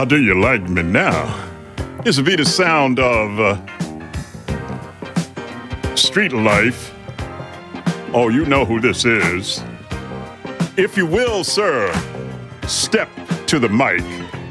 How do you like me now? This will be the sound of street life. Oh, you know who this is. If you will, sir, step to the mic.